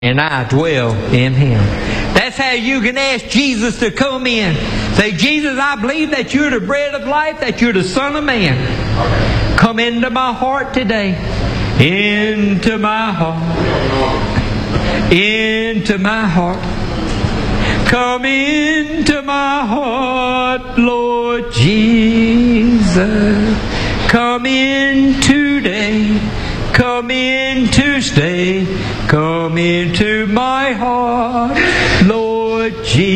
and I dwell in Him. That's how you can ask Jesus to come in. Say, Jesus, I believe that you're the bread of life, that you're the Son of Man. Come into my heart today. Into my heart. Into my heart. Come into my heart, Lord Jesus. Come in today. Come in to stay. Come into my heart, Lord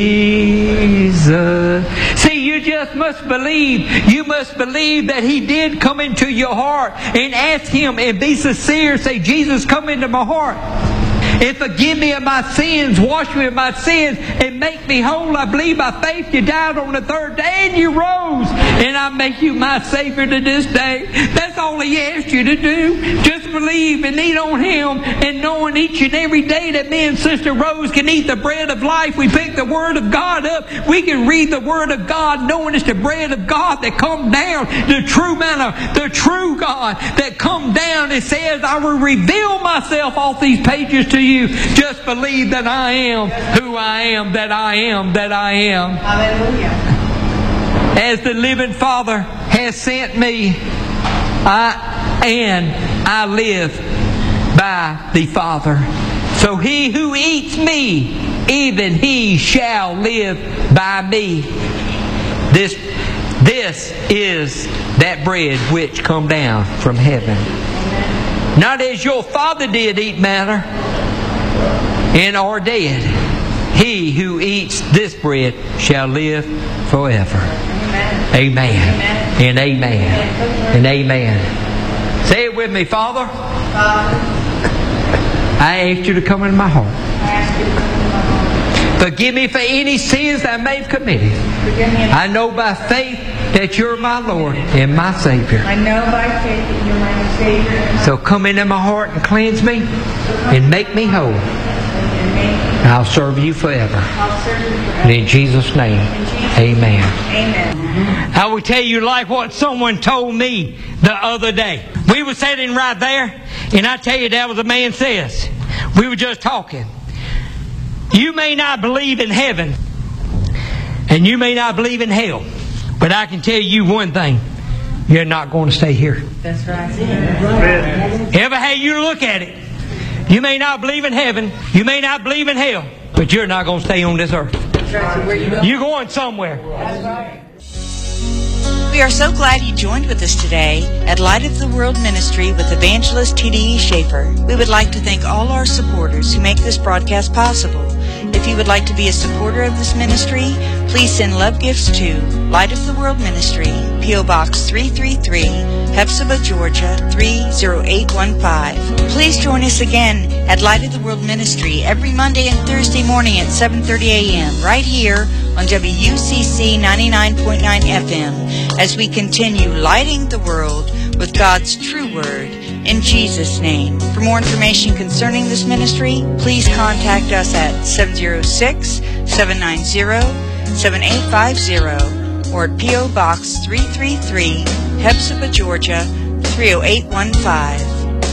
Jesus. See, you just must believe. You must believe that He did come into your heart, and ask Him and be sincere. Say, Jesus, come into my heart. And forgive me of my sins, wash me of my sins, and make me whole. I believe by faith you died on the third day and you rose. And I make you my Savior to this day. That's all He asked you to do. Just believe and lean on Him, and knowing each and every day that me and Sister Rose can eat the bread of life. We pick the Word of God up. We can read the Word of God knowing it's the bread of God that come down. The true manna, the true God that come down and says, I will reveal myself off these pages to you. Just believe that I am who I am, that I am, that I am. Hallelujah. As the living Father has sent me, I live by the Father. So he who eats me, even he shall live by me. This is that bread which come down from heaven. Not as your father did eat manna and are dead. He who eats this bread shall live forever. Amen. Amen. And amen. And amen. Say it with me, Father. I ask you to come into my heart. Forgive me for any sins that I may have committed. I know by faith that you're my Lord and my Savior. I know by faith that you're my Savior. So come into my heart and cleanse me and make me whole. And I'll serve you forever. And in Jesus' name, amen. Amen. I will tell you like what someone told me the other day. We were sitting right there, and I tell you that was a man says. We were just talking. You may not believe in heaven, and you may not believe in hell, but I can tell you one thing. You're not going to stay here. That's right. Ever how you look at it, you may not believe in heaven, you may not believe in hell, but you're not going to stay on this earth. You're going somewhere. We are so glad you joined with us today at Light of the World Ministry with Evangelist T.D.E. Schaefer. We would like to thank all our supporters who make this broadcast possible. If you would like to be a supporter of this ministry, please send love gifts to Light of the World Ministry, P.O. Box 333, Hephzibah, Georgia 30815. Please join us again at Light of the World Ministry every Monday and Thursday morning at 7:30 a.m. right here on WUCC 99.9 FM as we continue lighting the world with God's true word in Jesus' name. For more information concerning this ministry, please contact us at 706-790-7850 or at P.O. Box 333, Hephzibah, Georgia 30815.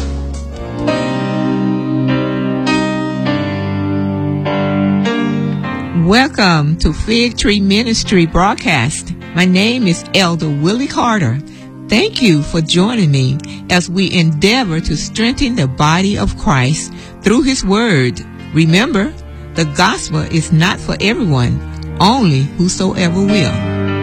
Welcome to Fig Tree Ministry broadcast. My name is Elder Willie Carter. Thank you for joining me as we endeavor to strengthen the body of Christ through His Word. Remember, the gospel is not for everyone, only whosoever will.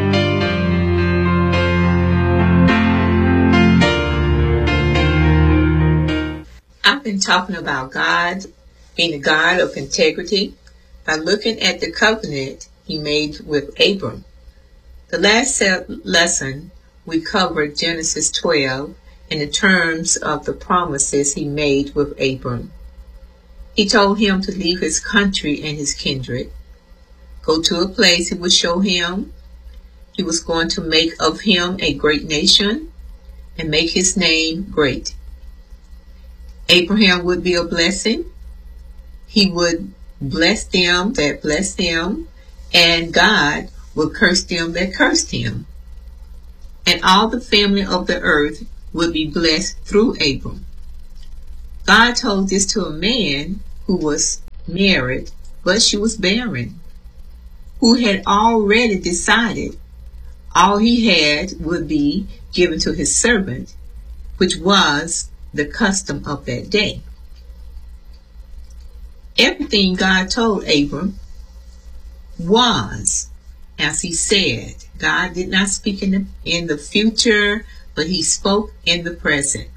I've been talking about God being a God of integrity by looking at the covenant He made with Abram. The last lesson, we covered Genesis 12 in the terms of the promises He made with Abram. He told him to leave his country and his kindred, go to a place He would show him. He was going to make of him a great nation and make his name great. Abraham would be a blessing. He would bless them that blessed him, and God would curse them that cursed him. And all the family of the earth would be blessed through Abram. God told this to a man who was married, but she was barren, who had already decided all he had would be given to his servant, which was the custom of that day. Everything God told Abram was as he said. God did not speak in the future, but he spoke in the present.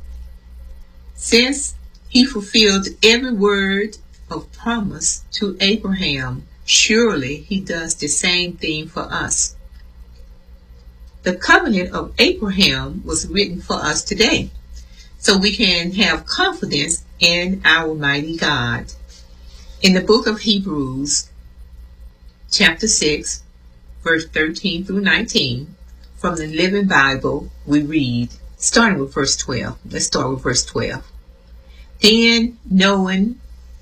Since he fulfilled every word of promise to Abraham, surely he does the same thing for us. The covenant of Abraham was written for us today, so we can have confidence in our mighty God. In the book of Hebrews, chapter 6, verse 13 through 19, from the Living Bible, we read, starting with verse 12. Let's start with verse 12. Then, knowing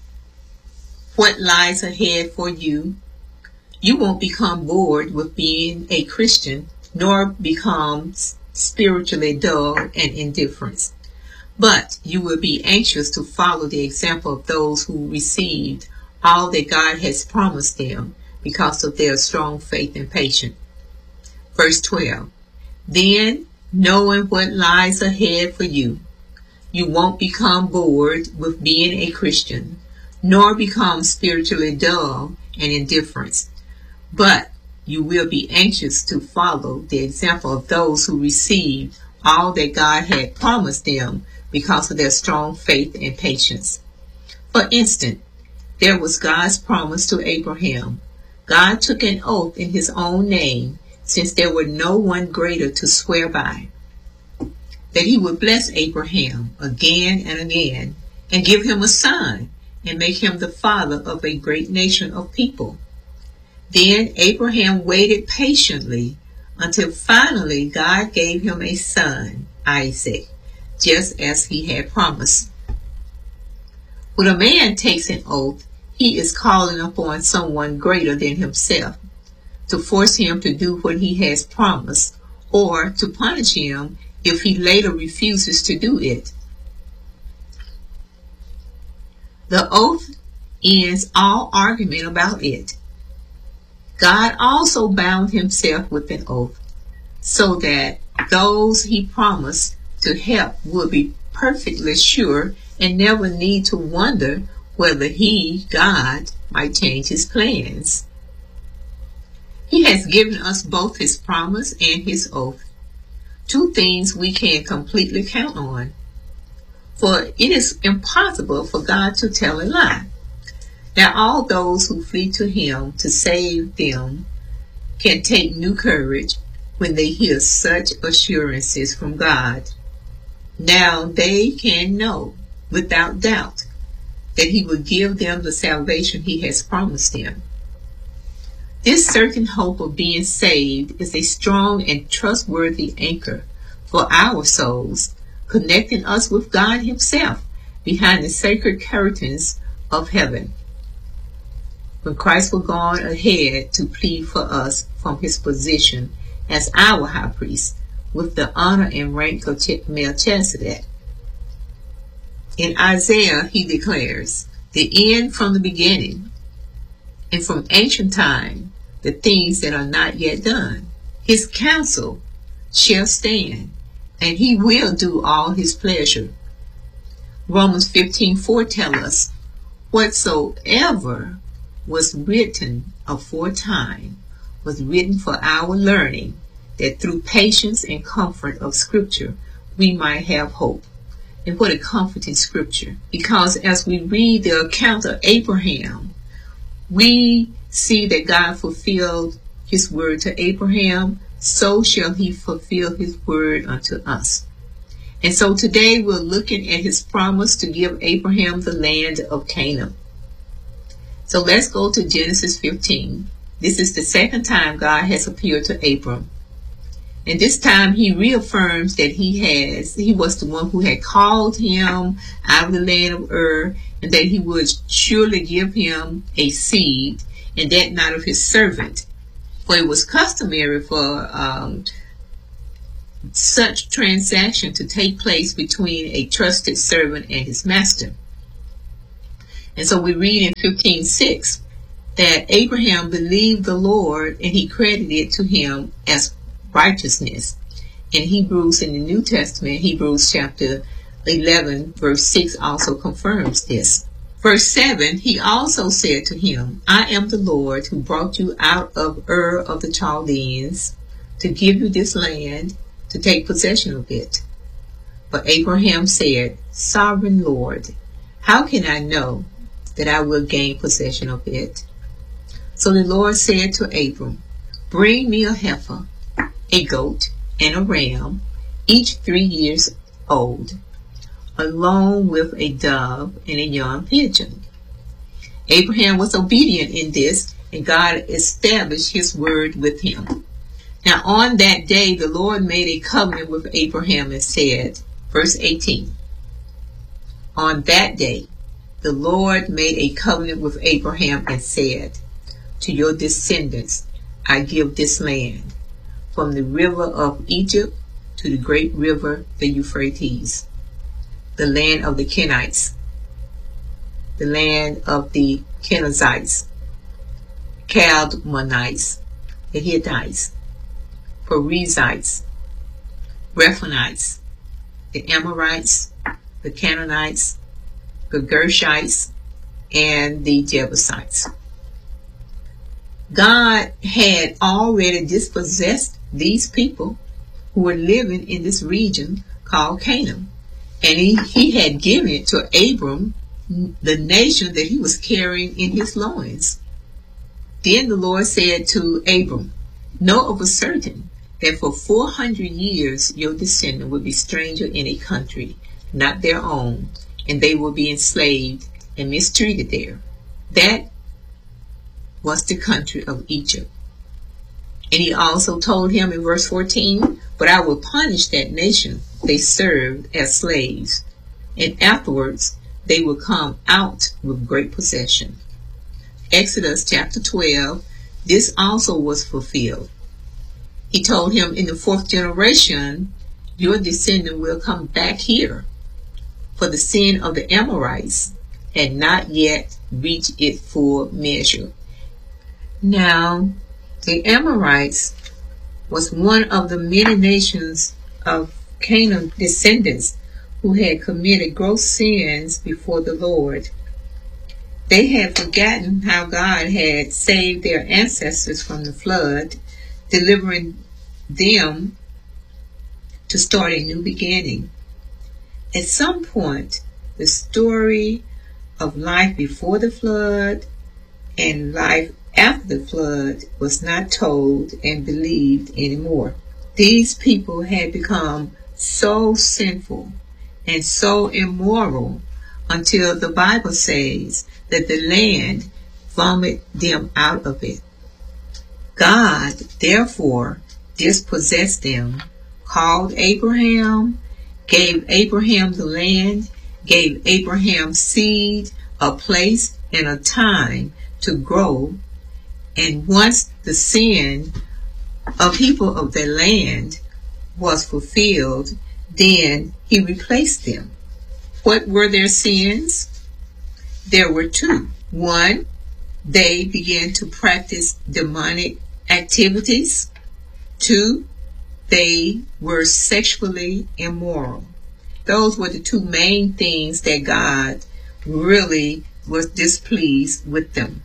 what lies ahead for you, you won't become bored with being a Christian, nor become spiritually dull and indifferent. But you will be anxious to follow the example of those who received all that God has promised them because of their strong faith and patience. Verse 12. Then, knowing what lies ahead for you, you won't become bored with being a Christian, nor become spiritually dull and indifferent. But you will be anxious to follow the example of those who received all that God had promised them because of their strong faith and patience. For instance, there was God's promise to Abraham. God took an oath in his own name, since there were no one greater to swear by, that he would bless Abraham again and again, and give him a son, and make him the father of a great nation of people. Then Abraham waited patiently until finally God gave him a son, Isaac, just as he had promised. When a man takes an oath, he is calling upon someone greater than himself to force him to do what he has promised, or to punish him if he later refuses to do it. The oath ends all argument about it. God also bound himself with an oath, so that those he promised to help would be perfectly sure and never need to wonder whether he, God, might change his plans. He has given us both his promise and his oath, two things we can completely count on. For it is impossible for God to tell a lie. Now all those who flee to him to save them can take new courage when they hear such assurances from God. Now they can know without doubt that he will give them the salvation he has promised them. This certain hope of being saved is a strong and trustworthy anchor for our souls, connecting us with God himself behind the sacred curtains of heaven. When Christ was gone ahead to plead for us from his position as our high priest with the honor and rank of Melchizedek. In Isaiah he declares, the end from the beginning, and from ancient time, the things that are not yet done. His counsel shall stand, and he will do all his pleasure. Romans 15:4 tells us, whatsoever was written aforetime was written for our learning, that through patience and comfort of Scripture we might have hope. And what a comforting Scripture, because as we read the account of Abraham, we see that God fulfilled his word to Abraham, so shall he fulfill his word unto us. And so today we're looking at his promise to give Abraham the land of Canaan. So let's go to Genesis 15. This is the second time God has appeared to Abram. And this time he reaffirms that he was the one who had called him out of the land of Ur, and that he would surely give him a seed, and that not of his servant. For it was customary for such transaction to take place between a trusted servant and his master. And so we read in 15:6 that Abraham believed the Lord and he credited it to him as righteousness. In Hebrews, in the New Testament, Hebrews chapter 11 verse 6 also confirms this. Verse 7, he also said to him, I am the Lord who brought you out of Ur of the Chaldeans to give you this land to take possession of it. But Abraham said, Sovereign Lord, how can I know that I will gain possession of it? So the Lord said to Abram, Bring me a heifer, a goat, and a ram, each 3 years old, along with a dove and a young pigeon. Abraham was obedient in this, and God established his word with him. Now on that day the Lord made a covenant with Abraham and said, verse 18, On that day the Lord made a covenant with Abraham and said, To your descendants I give this land, from the river of Egypt to the great river, the Euphrates, the land of the Kenites, the land of the Kenizzites, Chaldeans, the Hittites, Perizzites, Rephaites, the Amorites, the Canaanites, the Gershites, and the Jebusites. God had already dispossessed these people who were living in this region called Canaan. And he had given it to Abram, the nation that he was carrying in his loins. Then the Lord said to Abram, Know of a certain that for 400 years your descendant will be stranger in a country not their own, and they will be enslaved and mistreated there. That was the country of Egypt. And he also told him in verse 14, But I will punish that nation they served as slaves, and afterwards they will come out with great possession. Exodus chapter 12, this also was fulfilled. He told him, In the 4th generation, your descendant will come back here, for the sin of the Amorites had not yet reached its full measure. Now, the Amorites was one of the many nations of Canaan descendants who had committed gross sins before the Lord. They had forgotten how God had saved their ancestors from the flood, delivering them to start a new beginning. At some point, the story of life before the flood and life after the flood was not told and believed anymore. These people had become so sinful and so immoral until the Bible says that the land vomited them out of it. God, therefore, dispossessed them, called Abraham, gave Abraham the land, gave Abraham's seed a place and a time to grow. And once the sin of people of the land was fulfilled, then he replaced them. What were their sins? There were two. One, they began to practice demonic activities. Two, they were sexually immoral. Those were the two main things that God really was displeased with them.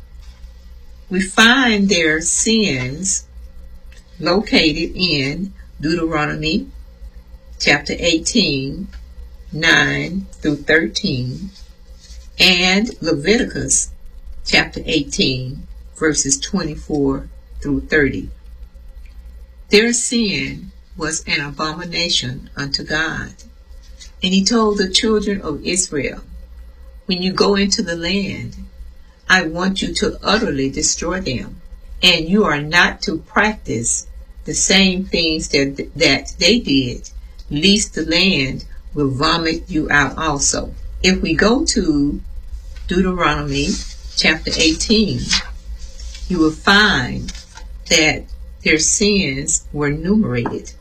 We find their sins located in Deuteronomy chapter 18, 9 through 13, and Leviticus chapter 18, verses 24 through 30. Their sin was an abomination unto God. And he told the children of Israel, when you go into the land, I want you to utterly destroy them. And you are not to practice the same things that they did, lest the land will vomit you out also. If we go to Deuteronomy chapter 18, you will find that their sins were enumerated.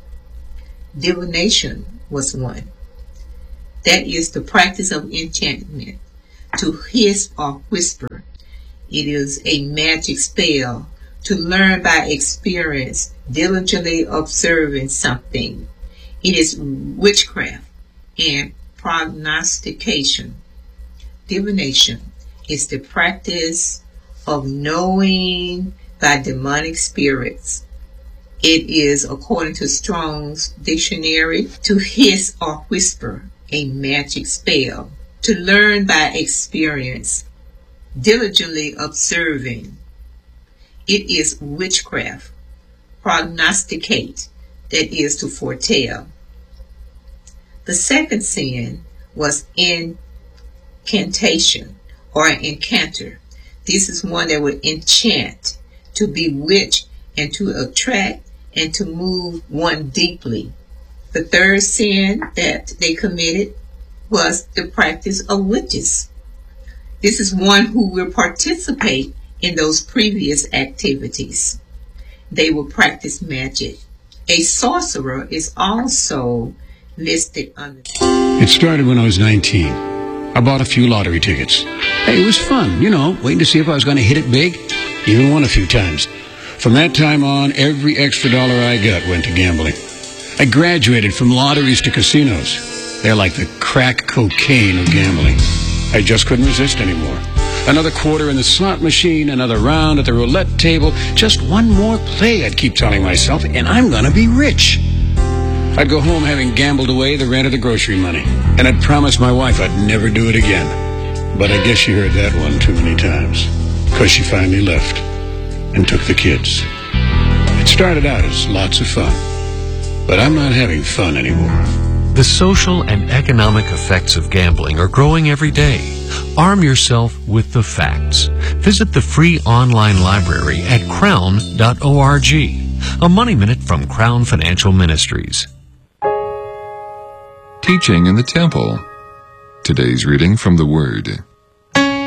Divination was one. That is the practice of enchantment. to hiss or whisper. It is a magic spell to learn by experience, diligently observing something. It is witchcraft and prognostication. Divination is the practice of knowing by demonic spirits. It is, according to Strong's dictionary, to hiss or whisper, a magic spell. To learn by experience, diligently observing. It is witchcraft. Prognosticate, that is to foretell. The second sin was incantation or an incanter. This is one that would enchant, to bewitch, and to attract and to move one deeply. The third sin that they committed was the practice of witches. This is one who will participate in those previous activities. They will practice magic. A sorcerer is also listed under. It started when I was 19. I bought a few lottery tickets. Hey, it was fun, waiting to see if I was going to hit it big. Even won a few times. From that time on, every extra dollar I got went to gambling. I graduated from lotteries to casinos. They're like the crack cocaine of gambling. I just couldn't resist anymore. Another quarter in the slot machine, another round at the roulette table, just one more play, I'd keep telling myself, and I'm gonna be rich. I'd go home having gambled away the rent of the grocery money, and I'd promise my wife I'd never do it again. But I guess she heard that one too many times, because she finally left and took the kids. It started out as lots of fun, but I'm not having fun anymore. The social and economic effects of gambling are growing every day. Arm yourself with the facts. Visit the free online library at crown.org. A Money Minute from Crown Financial Ministries. Teaching in the Temple. Today's reading from the Word.